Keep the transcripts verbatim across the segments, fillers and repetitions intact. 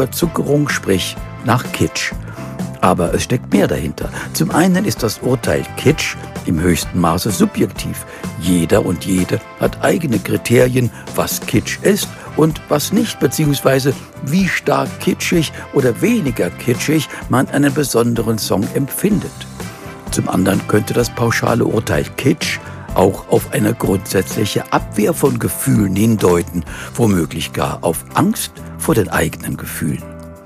Überzuckerung, sprich nach Kitsch. Aber es steckt mehr dahinter. Zum einen ist das Urteil Kitsch im höchsten Maße subjektiv. Jeder und jede hat eigene Kriterien, was Kitsch ist und was nicht, beziehungsweise wie stark kitschig oder weniger kitschig man einen besonderen Song empfindet. Zum anderen könnte das pauschale Urteil Kitsch auch auf eine grundsätzliche Abwehr von Gefühlen hindeuten, womöglich gar auf Angst vor den eigenen Gefühlen.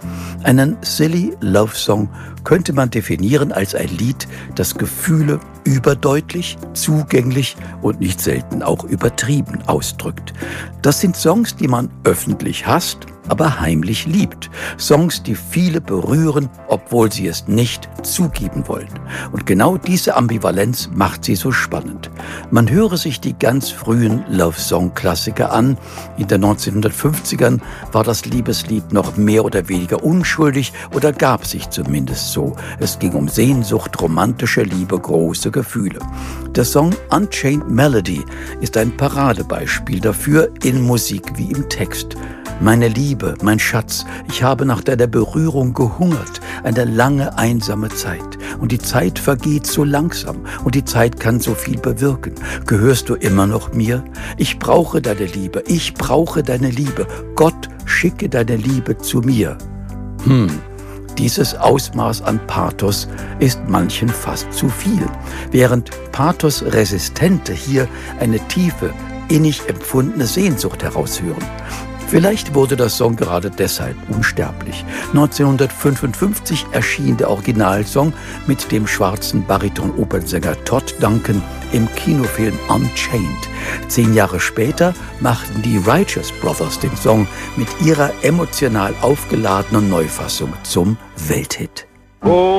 Einen Silly Love Song könnte man definieren als ein Lied, das Gefühle überdeutlich, zugänglich und nicht selten auch übertrieben ausdrückt. Das sind Songs, die man öffentlich hasst, aber heimlich liebt. Songs, die viele berühren, obwohl sie es nicht zugeben wollen. Und genau diese Ambivalenz macht sie so spannend. Man höre sich die ganz frühen Love-Song-Klassiker an. In den neunzehnhundertfünfzigern war das Liebeslied noch mehr oder weniger unschuldig oder gab sich zumindest so. Es ging um Sehnsucht, romantische Liebe, große Gefühle. Der Song Unchained Melody ist ein Paradebeispiel dafür in Musik wie im Text. Meine Liebe, mein Schatz, ich habe nach deiner Berührung gehungert, eine lange einsame Zeit. Und die Zeit vergeht so langsam und die Zeit kann so viel bewirken. Gehörst du immer noch mir? Ich brauche deine Liebe, ich brauche deine Liebe. Gott, schicke deine Liebe zu mir. Hm, dieses Ausmaß an Pathos ist manchen fast zu viel. Während Pathos-Resistente hier eine tiefe, innig empfundene Sehnsucht heraushören. Vielleicht wurde der Song gerade deshalb unsterblich. neunzehnhundertfünfundfünfzig erschien der Originalsong mit dem schwarzen Bariton-Opernsänger Todd Duncan im Kinofilm Unchained. Zehn Jahre später machten die Righteous Brothers den Song mit ihrer emotional aufgeladenen Neufassung zum Welthit.